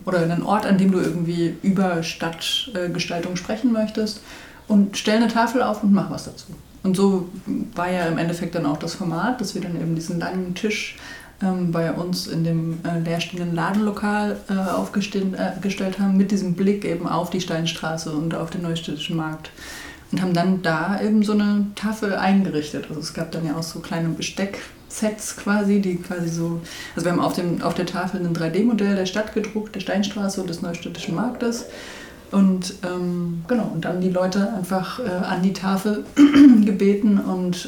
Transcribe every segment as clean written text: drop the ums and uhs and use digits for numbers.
oder einen Ort, an dem du irgendwie über Stadtgestaltung sprechen möchtest und stell eine Tafel auf und mach was dazu. Und so war ja im Endeffekt dann auch das Format, dass wir dann eben diesen langen Tisch bei uns in dem leerstehenden Ladenlokal aufgestellt haben, mit diesem Blick eben auf die Steinstraße und auf den Neustädtischen Markt. Und haben dann da eben so eine Tafel eingerichtet. Also es gab dann ja auch so kleine Bestecksets quasi, die quasi so... Also wir haben auf der Tafel ein 3D-Modell der Stadt gedruckt, der Steinstraße und des Neustädtischen Marktes. Und genau, und dann die Leute einfach an die Tafel gebeten und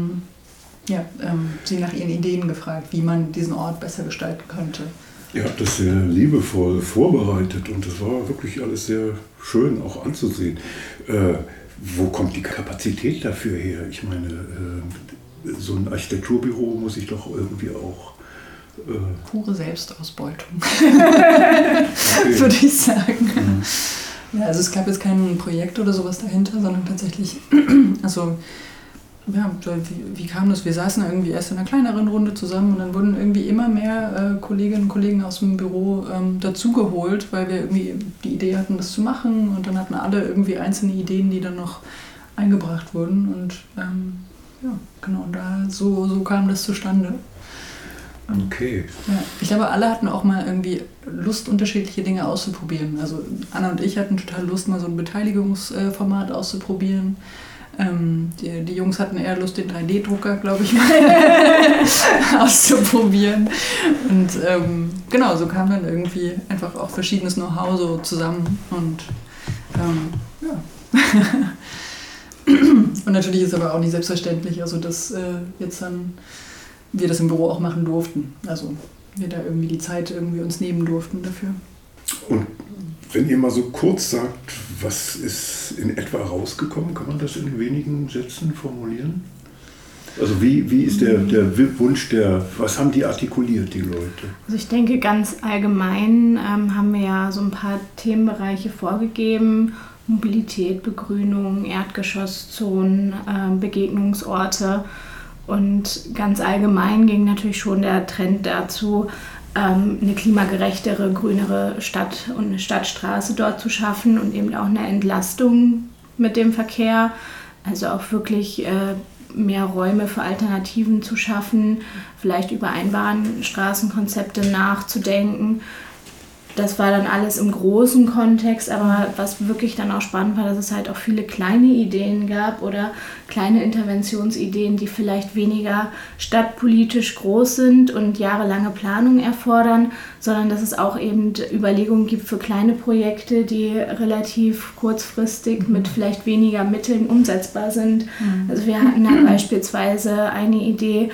sie nach ihren Ideen gefragt, wie man diesen Ort besser gestalten könnte. Ihr habt das sehr liebevoll vorbereitet und das war wirklich alles sehr schön auch anzusehen. Wo kommt die Kapazität dafür her? Ich meine, so ein Architekturbüro muss ich doch irgendwie auch... Pure Selbstausbeutung, okay. Würde ich sagen. Mhm. Ja, also es gab jetzt kein Projekt oder sowas dahinter, sondern tatsächlich, also ja, wie kam das? Wir saßen irgendwie erst in einer kleineren Runde zusammen und dann wurden irgendwie immer mehr Kolleginnen und Kollegen aus dem Büro dazugeholt, weil wir irgendwie die Idee hatten, das zu machen und dann hatten alle irgendwie einzelne Ideen, die dann noch eingebracht wurden und ja, genau, und so kam das zustande. Okay. Ja, ich glaube, alle hatten auch mal irgendwie Lust, unterschiedliche Dinge auszuprobieren. Also Anna und ich hatten total Lust, mal so ein Beteiligungsformat auszuprobieren. Die Jungs hatten eher Lust, den 3D-Drucker, glaube ich, mal auszuprobieren. Und genau, so kam dann irgendwie einfach auch verschiedenes Know-how so zusammen. Und ja. Und natürlich ist es aber auch nicht selbstverständlich, also dass jetzt dann wir das im Büro auch machen durften. Also wir da irgendwie die Zeit irgendwie uns nehmen durften dafür. Und wenn ihr mal so kurz sagt, was ist in etwa rausgekommen, kann man das in wenigen Sätzen formulieren? Also wie ist der Wunsch was haben die artikuliert, die Leute? Also ich denke, ganz allgemein haben wir ja so ein paar Themenbereiche vorgegeben. Mobilität, Begrünung, Erdgeschosszonen, Begegnungsorte. Und ganz allgemein ging natürlich schon der Trend dazu, eine klimagerechtere, grünere Stadt und eine Stadtstraße dort zu schaffen und eben auch eine Entlastung mit dem Verkehr. Also auch wirklich mehr Räume für Alternativen zu schaffen, vielleicht über Einbahnstraßenkonzepte nachzudenken. Das war dann alles im großen Kontext, aber was wirklich dann auch spannend war, dass es halt auch viele kleine Ideen gab oder kleine Interventionsideen, die vielleicht weniger stadtpolitisch groß sind und jahrelange Planung erfordern, sondern dass es auch eben Überlegungen gibt für kleine Projekte, die relativ kurzfristig mit vielleicht weniger Mitteln umsetzbar sind. Also wir hatten da beispielsweise eine Idee,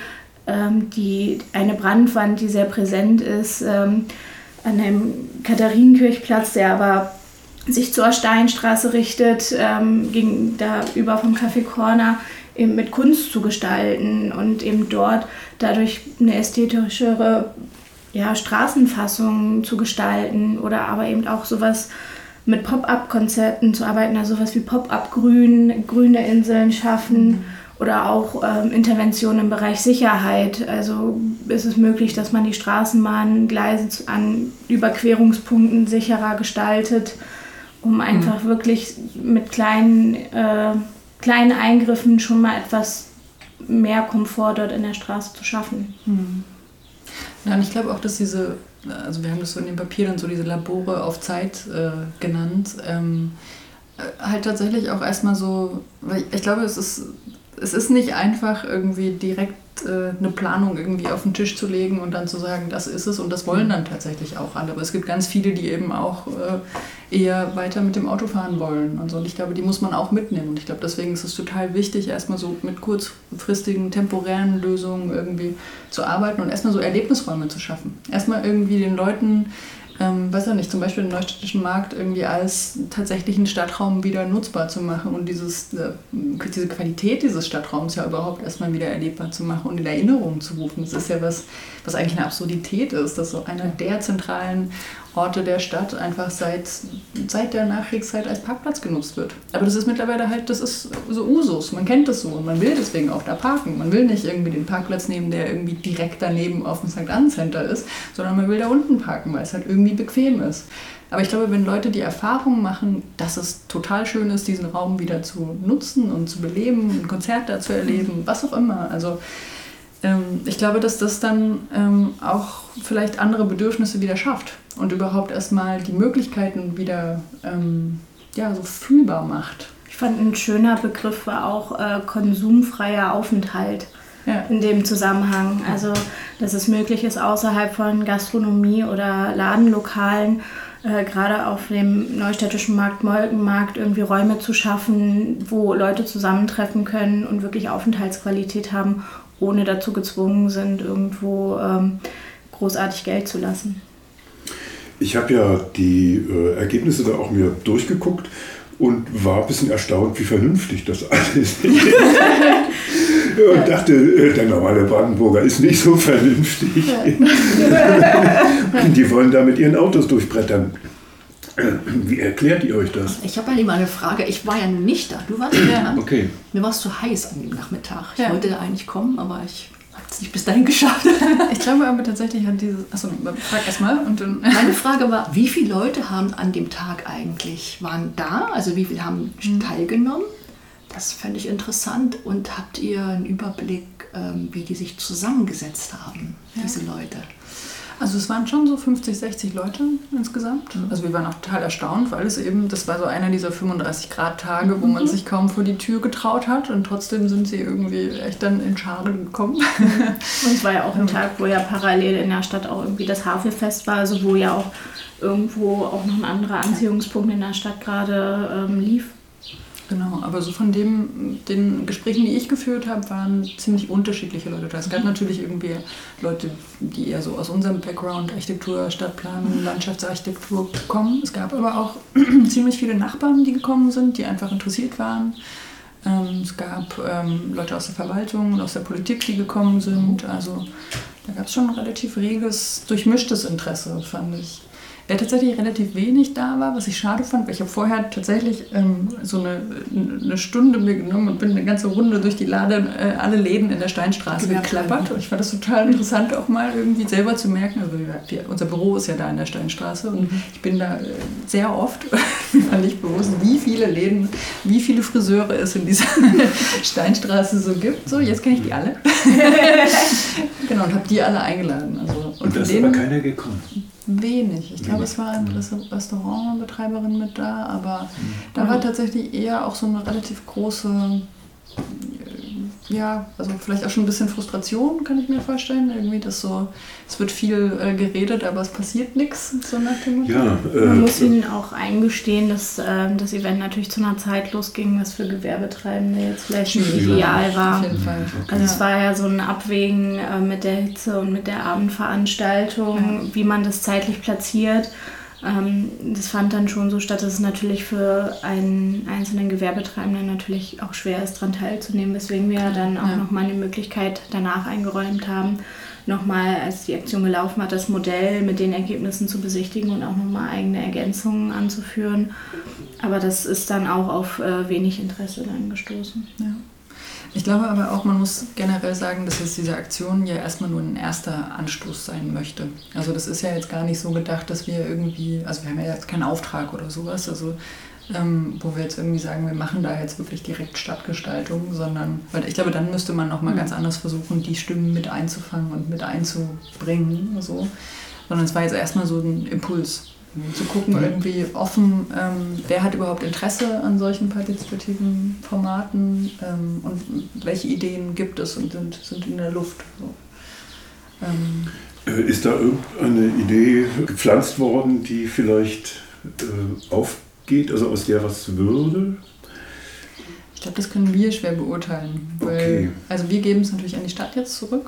eine Brandwand, die sehr präsent ist, an dem Katharinenkirchplatz, der aber sich zur Steinstraße richtet, gegenüber vom Café Corner, eben mit Kunst zu gestalten und eben dort dadurch eine ästhetischere Straßenfassung zu gestalten oder aber eben auch sowas mit Pop-up-Konzepten zu arbeiten, also sowas wie Pop-up-Grün, grüne Inseln schaffen. Oder auch Interventionen im Bereich Sicherheit. Also ist es möglich, dass man die Straßenbahngleise an Überquerungspunkten sicherer gestaltet, um einfach wirklich mit kleinen Eingriffen schon mal etwas mehr Komfort dort in der Straße zu schaffen. Ja, und ich glaube auch, dass also wir haben das so in dem Papier dann so diese Labore auf Zeit genannt, halt tatsächlich auch erstmal so, weil ich glaube, es ist nicht einfach, irgendwie direkt eine Planung irgendwie auf den Tisch zu legen und dann zu sagen, das ist es und das wollen dann tatsächlich auch alle. Aber es gibt ganz viele, die eben auch eher weiter mit dem Auto fahren wollen und so. Und ich glaube, die muss man auch mitnehmen. Und ich glaube, deswegen ist es total wichtig, erstmal so mit kurzfristigen, temporären Lösungen irgendwie zu arbeiten und erstmal so Erlebnisräume zu schaffen. Erstmal irgendwie den Leuten, weiß ja nicht, zum Beispiel den Neustädtischen Markt irgendwie als tatsächlichen Stadtraum wieder nutzbar zu machen und diese Qualität dieses Stadtraums ja überhaupt erstmal wieder erlebbar zu machen und in Erinnerung zu rufen. Das ist ja was, was eigentlich eine Absurdität ist, dass so einer der zentralen Orte der Stadt einfach seit der Nachkriegszeit als Parkplatz genutzt wird. Aber das ist mittlerweile halt, das ist so Usus, man kennt das so und man will deswegen auch da parken. Man will nicht irgendwie den Parkplatz nehmen, der irgendwie direkt daneben auf dem St. Ann Center ist, sondern man will da unten parken, weil es halt irgendwie bequem ist. Aber ich glaube, wenn Leute die Erfahrung machen, dass es total schön ist, diesen Raum wieder zu nutzen und zu beleben, ein Konzert da zu erleben, was auch immer, also ich glaube, dass das dann auch vielleicht andere Bedürfnisse wieder schafft und überhaupt erstmal die Möglichkeiten wieder so fühlbar macht. Ich fand, ein schöner Begriff war auch konsumfreier Aufenthalt in dem Zusammenhang. Also, dass es möglich ist, außerhalb von Gastronomie oder Ladenlokalen gerade auf dem neustädtischen Markt, Molkenmarkt, irgendwie Räume zu schaffen, wo Leute zusammentreffen können und wirklich Aufenthaltsqualität haben, ohne dazu gezwungen sind, irgendwo großartig Geld zu lassen. Ich habe ja die Ergebnisse da auch mir durchgeguckt und war ein bisschen erstaunt, wie vernünftig das alles ist. Und dachte, der normale Brandenburger ist nicht so vernünftig. Die wollen da mit ihren Autos durchbrettern. Wie erklärt ihr euch das? Ich habe ja mal eine Frage. Ich war ja nicht da. Du warst ja da. Okay. Mir war es zu heiß an dem Nachmittag. Ich wollte da eigentlich kommen, aber ich habe es nicht bis dahin geschafft. Ich glaube aber tatsächlich hat dieses... Achso, frag erst mal. Und dann meine Frage war, wie viele Leute waren da? Also wie viele haben teilgenommen? Das fände ich interessant. Und habt ihr einen Überblick, wie die sich zusammengesetzt haben, diese Leute? Also es waren schon so 50, 60 Leute insgesamt. Also wir waren auch total erstaunt, weil das war so einer dieser 35-Grad-Tage, wo man sich kaum vor die Tür getraut hat und trotzdem sind sie irgendwie echt dann in Scharen gekommen. Und es war ja auch ein Tag, wo ja parallel in der Stadt auch irgendwie das Havelfest war, also wo ja auch irgendwo auch noch ein anderer Anziehungspunkt in der Stadt gerade lief. Genau, aber so von den Gesprächen, die ich geführt habe, waren ziemlich unterschiedliche Leute da. Es gab natürlich irgendwie Leute, die eher so aus unserem Background, Architektur, Stadtplanung, Landschaftsarchitektur kommen. Es gab aber auch ziemlich viele Nachbarn, die gekommen sind, die einfach interessiert waren. Es gab Leute aus der Verwaltung und aus der Politik, die gekommen sind. Also da gab es schon ein relativ reges, durchmischtes Interesse, fand ich. Wer tatsächlich relativ wenig da war, was ich schade fand, weil ich habe vorher tatsächlich so eine Stunde mir genommen und bin eine ganze Runde durch die alle Läden in der Steinstraße geklappert. Und ich fand das total interessant, auch mal irgendwie selber zu merken. Also unser Büro ist ja da in der Steinstraße und ich bin da sehr oft, mir war nicht bewusst, wie viele Läden, wie viele Friseure es in dieser Steinstraße so gibt. So, jetzt kenne ich die alle. Genau, und habe die alle eingeladen. Also, und da ist aber keiner gekommen. Wenig. Ich glaube, es war eine Restaurantbetreiberin mit da, aber da war tatsächlich eher auch so eine relativ große, also vielleicht auch schon ein bisschen Frustration, kann ich mir vorstellen. Irgendwie das so, es wird viel geredet, aber es passiert nichts, so nach dem Motto. Ja, man muss ihnen auch eingestehen, dass das Event natürlich zu einer Zeit losging, was für Gewerbetreibende jetzt vielleicht nicht ideal war. Auf jeden Fall. Also es war ja so ein Abwägen mit der Hitze und mit der Abendveranstaltung, wie man das zeitlich platziert. Das fand dann schon so statt, dass es natürlich für einen einzelnen Gewerbetreibenden natürlich auch schwer ist, daran teilzunehmen, weswegen wir dann auch nochmal eine Möglichkeit danach eingeräumt haben, nochmal, als die Aktion gelaufen hat, das Modell mit den Ergebnissen zu besichtigen und auch nochmal eigene Ergänzungen anzuführen. Aber das ist dann auch auf wenig Interesse dann gestoßen. Ja. Ich glaube aber auch, man muss generell sagen, dass jetzt diese Aktion ja erstmal nur ein erster Anstoß sein möchte. Also das ist ja jetzt gar nicht so gedacht, dass wir irgendwie, also wir haben ja jetzt keinen Auftrag oder sowas, also wo wir jetzt irgendwie sagen, wir machen da jetzt wirklich direkt Stadtgestaltung, sondern, weil ich glaube, dann müsste man nochmal ganz anders versuchen, die Stimmen mit einzufangen und mit einzubringen, so. Sondern es war jetzt erstmal so ein Impuls. Zu gucken, irgendwie offen, wer hat überhaupt Interesse an solchen partizipativen Formaten und welche Ideen gibt es und sind in der Luft. So. Ist da irgendeine Idee gepflanzt worden, die vielleicht aufgeht, also aus der was würde? Ich glaube, das können wir schwer beurteilen, weil also wir geben es natürlich an die Stadt jetzt zurück,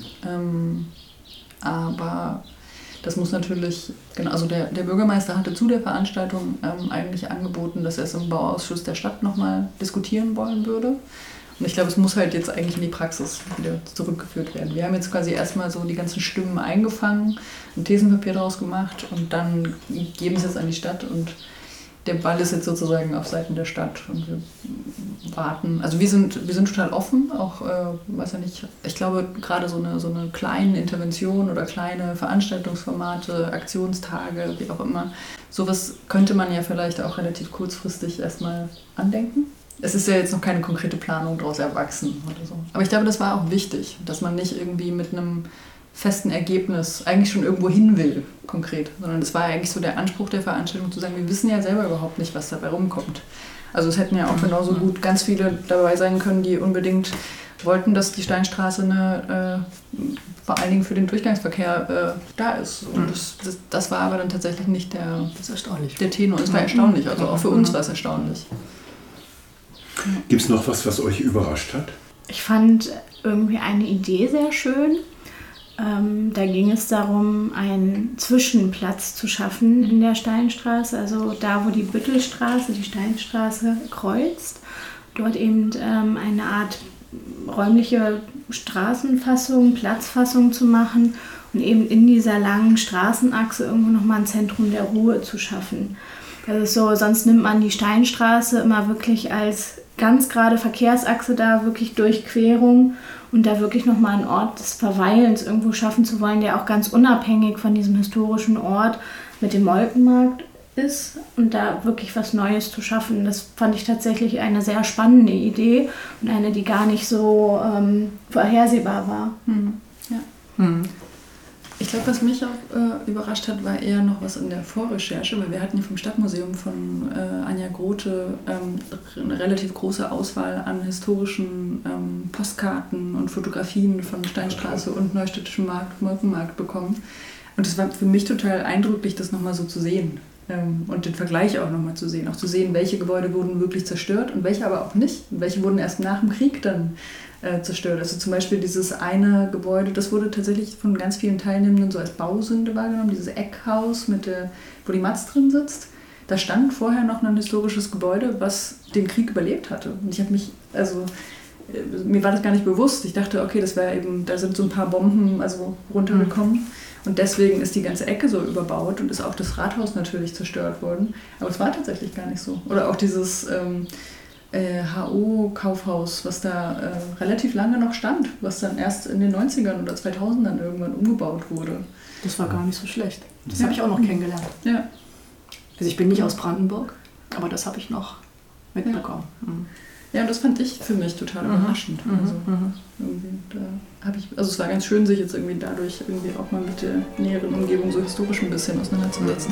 aber das muss natürlich, genau, also der Bürgermeister hatte zu der Veranstaltung eigentlich angeboten, dass er es im Bauausschuss der Stadt nochmal diskutieren wollen würde. Und ich glaube, es muss halt jetzt eigentlich in die Praxis wieder zurückgeführt werden. Wir haben jetzt quasi erstmal so die ganzen Stimmen eingefangen, ein Thesenpapier daraus gemacht und dann geben es jetzt an die Stadt und der Ball ist jetzt sozusagen auf Seiten der Stadt und wir warten. Also wir sind total offen, auch, weiß ja nicht, ich glaube gerade so eine kleine Intervention oder kleine Veranstaltungsformate, Aktionstage, wie auch immer, sowas könnte man ja vielleicht auch relativ kurzfristig erstmal andenken. Es ist ja jetzt noch keine konkrete Planung daraus erwachsen oder so. Aber ich glaube, das war auch wichtig, dass man nicht irgendwie mit einem festen Ergebnis eigentlich schon irgendwo hin will, konkret. Sondern es war eigentlich so der Anspruch der Veranstaltung zu sagen, wir wissen ja selber überhaupt nicht, was dabei rumkommt. Also es hätten ja auch genauso gut ganz viele dabei sein können, die unbedingt wollten, dass die Steinstraße vor allen Dingen für den Durchgangsverkehr da ist. Und das war aber dann tatsächlich nicht der Tenor. Es war erstaunlich, also auch für uns war es erstaunlich. Gibt es noch was euch überrascht hat? Ich fand irgendwie eine Idee sehr schön. Da ging es darum, einen Zwischenplatz zu schaffen in der Steinstraße, also da, wo die Büttelstraße, die Steinstraße kreuzt. Dort eben eine Art räumliche Straßenfassung, Platzfassung zu machen und eben in dieser langen Straßenachse irgendwo nochmal ein Zentrum der Ruhe zu schaffen. Das ist so, sonst nimmt man die Steinstraße immer wirklich als ganz gerade Verkehrsachse da, wirklich Durchquerung und da wirklich nochmal einen Ort des Verweilens irgendwo schaffen zu wollen, der auch ganz unabhängig von diesem historischen Ort mit dem Molkenmarkt ist und da wirklich was Neues zu schaffen. Das fand ich tatsächlich eine sehr spannende Idee und eine, die gar nicht so vorhersehbar war. Ja. Ich glaube, was mich auch überrascht hat, war eher noch was in der Vorrecherche, weil wir hatten ja vom Stadtmuseum von Anja Grote eine relativ große Auswahl an historischen Postkarten und Fotografien von Steinstraße und Neustädtischen Markt, Molkenmarkt bekommen. Und es war für mich total eindrücklich, das nochmal so zu sehen und den Vergleich auch nochmal zu sehen. Auch zu sehen, welche Gebäude wurden wirklich zerstört und welche aber auch nicht. Und welche wurden erst nach dem Krieg dann zerstört. Also zum Beispiel dieses eine Gebäude, das wurde tatsächlich von ganz vielen Teilnehmenden so als Bausünde wahrgenommen, dieses Eckhaus, wo die Matz drin sitzt. Da stand vorher noch ein historisches Gebäude, was den Krieg überlebt hatte. Und ich habe mir war das gar nicht bewusst. Ich dachte, okay, das wäre eben, da sind so ein paar Bomben runtergekommen. Und deswegen ist die ganze Ecke so überbaut und ist auch das Rathaus natürlich zerstört worden. Aber es war tatsächlich gar nicht so. Oder auch dieses HO-Kaufhaus, was da relativ lange noch stand, was dann erst in den 90ern oder 2000ern irgendwann umgebaut wurde. Das war gar nicht so schlecht. Das habe ich auch noch kennengelernt. Ja. Also ich bin nicht aus Brandenburg, aber das habe ich noch mitbekommen. Ja, und das fand ich für mich total überraschend. Also, es war ganz schön, sich jetzt irgendwie dadurch irgendwie auch mal mit der näheren Umgebung so historisch ein bisschen auseinanderzusetzen.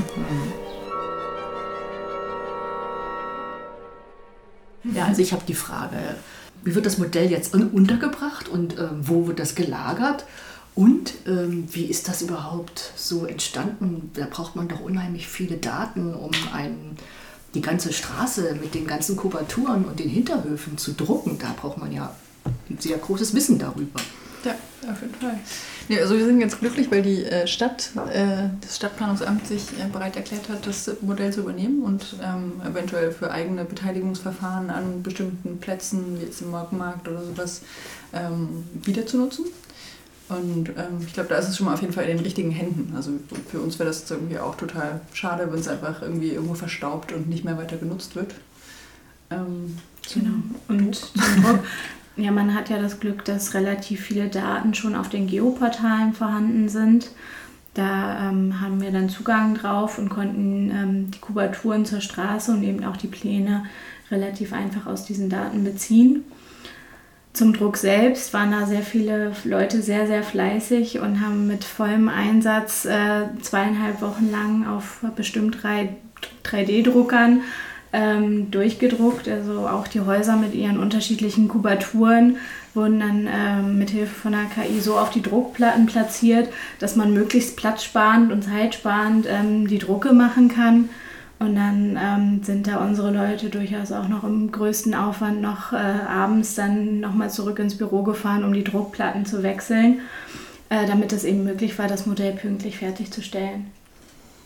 Ja, also ich habe die Frage, wie wird das Modell jetzt untergebracht und wo wird das gelagert und wie ist das überhaupt so entstanden? Da braucht man doch unheimlich viele Daten, um die ganze Straße mit den ganzen Kubaturen und den Hinterhöfen zu drucken. Da braucht man ja ein sehr großes Wissen darüber. Ja, auf jeden Fall. Nee, also wir sind jetzt glücklich, weil die das Stadtplanungsamt sich bereit erklärt hat, das Modell zu übernehmen und eventuell für eigene Beteiligungsverfahren an bestimmten Plätzen, wie jetzt im Molkenmarkt oder sowas, wieder zu nutzen. Und ich glaube, da ist es schon mal auf jeden Fall in den richtigen Händen. Also für uns wäre das jetzt irgendwie auch total schade, wenn es einfach irgendwie irgendwo verstaubt und nicht mehr weiter genutzt wird. Genau. Und ja, man hat ja das Glück, dass relativ viele Daten schon auf den Geoportalen vorhanden sind. Da haben wir dann Zugang drauf und konnten die Kubaturen zur Straße und eben auch die Pläne relativ einfach aus diesen Daten beziehen. Zum Druck selbst waren da sehr viele Leute sehr, sehr fleißig und haben mit vollem Einsatz 2,5 Wochen lang auf bestimmt 3D-Druckern durchgedruckt. Also auch die Häuser mit ihren unterschiedlichen Kubaturen wurden dann mithilfe von der KI so auf die Druckplatten platziert, dass man möglichst platzsparend und zeitsparend die Drucke machen kann. Und dann sind da unsere Leute durchaus auch noch im größten Aufwand noch abends dann nochmal zurück ins Büro gefahren, um die Druckplatten zu wechseln, damit es eben möglich war, das Modell pünktlich fertigzustellen.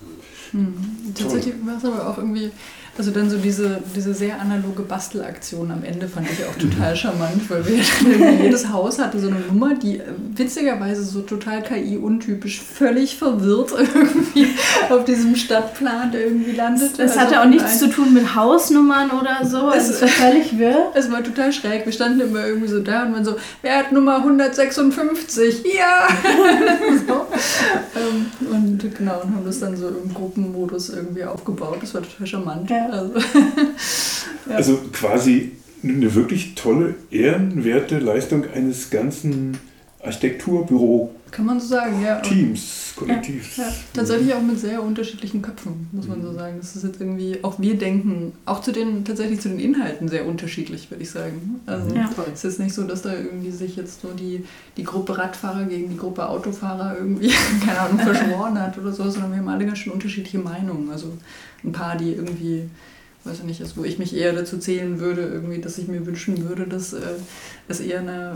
Tatsächlich war es aber auch irgendwie, also dann so diese sehr analoge Bastelaktion am Ende fand ich auch total charmant, weil wir irgendwie jedes Haus hatte so eine Nummer, die witzigerweise so total KI-untypisch, völlig verwirrt irgendwie auf diesem Stadtplan irgendwie landet. Das hatte auch nichts zu tun mit Hausnummern oder so, es war völlig wirr. Es war total schräg, wir standen immer irgendwie so da und waren so, wer hat Nummer 156? Ja! So. Und genau, und haben das dann so im Gruppenmodus irgendwie aufgebaut. Das war total charmant. Ja. Also quasi eine wirklich tolle, ehrenwerte Leistung eines ganzen Architekturbüro. Kann man so sagen, ja. Teams, Kollektivs. Ja. Tatsächlich auch mit sehr unterschiedlichen Köpfen, muss man so sagen. Das ist jetzt irgendwie, auch wir denken, auch tatsächlich zu den Inhalten sehr unterschiedlich, würde ich sagen. Also es ist jetzt nicht so, dass da irgendwie sich jetzt nur die Gruppe Radfahrer gegen die Gruppe Autofahrer irgendwie, keine Ahnung, verschworen hat oder so, sondern wir haben alle ganz schön unterschiedliche Meinungen. Also ein paar, die irgendwie, weiß ich nicht, wo ich mich eher dazu zählen würde, irgendwie, dass ich mir wünschen würde, dass es eher eine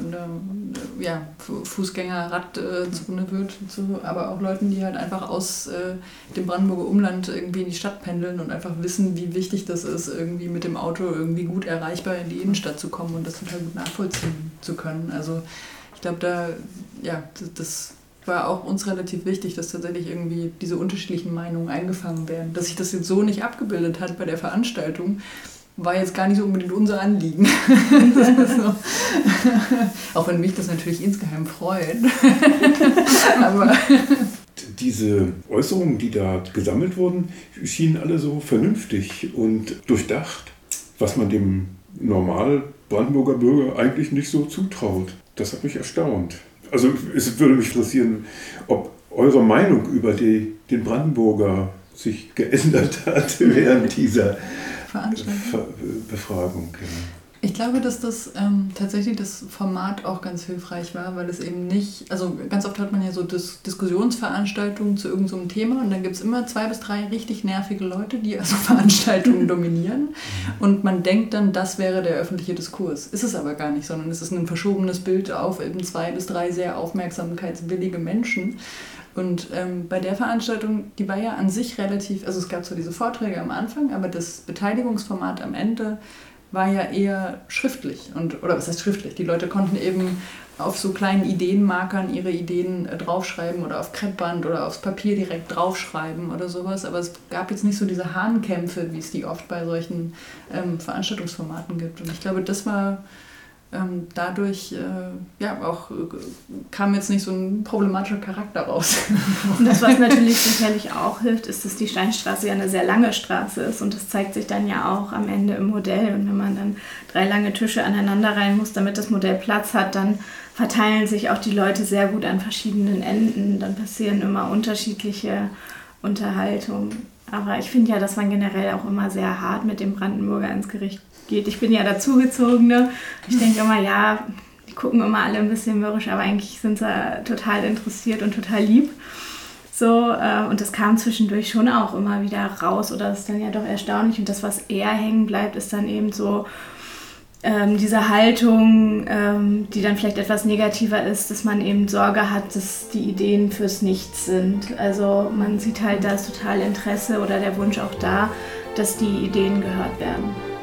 Fußgänger-Radzone wird, aber auch Leuten, die halt einfach aus dem Brandenburger Umland irgendwie in die Stadt pendeln und einfach wissen, wie wichtig das ist, irgendwie mit dem Auto irgendwie gut erreichbar in die Innenstadt zu kommen und das total gut nachvollziehen zu können. Also ich glaube, das war auch uns relativ wichtig, dass tatsächlich irgendwie diese unterschiedlichen Meinungen eingefangen werden. Dass sich das jetzt so nicht abgebildet hat bei der Veranstaltung, war jetzt gar nicht so unbedingt unser Anliegen. So. Auch wenn mich das natürlich insgeheim freut. Aber diese Äußerungen, die da gesammelt wurden, schienen alle so vernünftig und durchdacht, was man dem normalen Brandenburger Bürger eigentlich nicht so zutraut. Das hat mich erstaunt. Also es würde mich interessieren, ob eure Meinung über den Brandenburger sich geändert hat während dieser Befragung. Ja. Ich glaube, dass das tatsächlich das Format auch ganz hilfreich war, weil es eben nicht, also ganz oft hat man ja so Diskussionsveranstaltungen zu irgendeinem so Thema und dann gibt es immer 2 bis 3 richtig nervige Leute, die also Veranstaltungen dominieren und man denkt dann, das wäre der öffentliche Diskurs. Ist es aber gar nicht, sondern es ist ein verschobenes Bild auf eben 2 bis 3 sehr aufmerksamkeitswillige Menschen. Und bei der Veranstaltung, die war ja an sich relativ, also es gab zwar diese Vorträge am Anfang, aber das Beteiligungsformat am Ende war ja eher schriftlich. Oder was heißt schriftlich? Die Leute konnten eben auf so kleinen Ideenmarkern ihre Ideen draufschreiben oder auf Kreppband oder aufs Papier direkt draufschreiben oder sowas. Aber es gab jetzt nicht so diese Hahnkämpfe, wie es die oft bei solchen Veranstaltungsformaten gibt. Und ich glaube, das war dadurch auch kam jetzt nicht so ein problematischer Charakter raus. Und das, was natürlich sicherlich auch hilft, ist, dass die Steinstraße ja eine sehr lange Straße ist und das zeigt sich dann ja auch am Ende im Modell. Und wenn man dann 3 lange Tische aneinander rein muss, damit das Modell Platz hat, dann verteilen sich auch die Leute sehr gut an verschiedenen Enden. Dann passieren immer unterschiedliche Unterhaltungen. Aber ich finde ja, dass man generell auch immer sehr hart mit dem Brandenburger ins Gericht geht. Ich bin ja dazugezogene. Ich denke immer, ja, die gucken immer alle ein bisschen mürrisch, aber eigentlich sind sie total interessiert und total lieb. So, und das kam zwischendurch schon auch immer wieder raus oder das ist dann ja doch erstaunlich. Und das, was eher hängen bleibt, ist dann eben so diese Haltung, die dann vielleicht etwas negativer ist, dass man eben Sorge hat, dass die Ideen fürs Nichts sind. Also man sieht halt, da ist total Interesse oder der Wunsch auch da, dass die Ideen gehört werden.